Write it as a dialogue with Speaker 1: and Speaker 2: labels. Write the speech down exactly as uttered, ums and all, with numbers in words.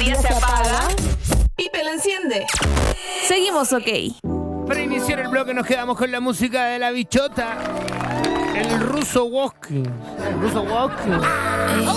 Speaker 1: batería se apaga, Pipe la enciende. Seguimos ok.
Speaker 2: Para iniciar el bloque nos quedamos con la música de La Bichota. El ruso walking. El ruso walking.